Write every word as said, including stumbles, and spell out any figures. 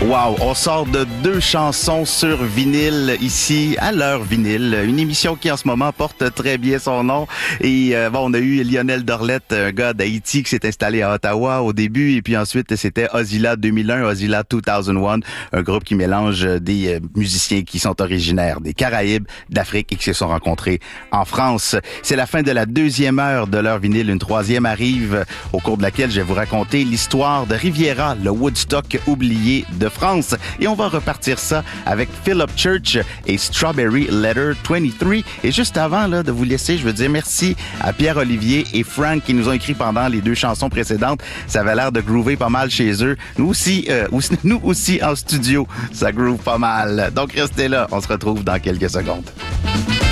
Wow, on sort de deux chansons sur vinyle ici, à l'heure vinyle, une émission qui en ce moment porte très bien son nom. Et euh, bon, on a eu Lionel Dorlette, un gars d'Haïti qui s'est installé à Ottawa au début, et puis ensuite c'était Ozilla deux mille un, Ozilla deux mille un, un groupe qui mélange des euh, musiciens qui sont originaires des Caraïbes, d'Afrique et qui se sont rencontrés en France. C'est la fin de la deuxième heure de l'heure vinyle, une troisième arrive au cours de laquelle je vais vous raconter l'histoire de Riviera, le Woodstock oublié de France. Et on va repartir ça avec Philip Church et Strawberry Letter vingt-trois. Et juste avant là, de vous laisser, je veux dire merci à Pierre-Olivier et Frank qui nous ont écrit pendant les deux chansons précédentes. Ça avait l'air de groover pas mal chez eux. Nous aussi, euh, nous aussi en studio, ça groove pas mal. Donc restez là, on se retrouve dans quelques secondes.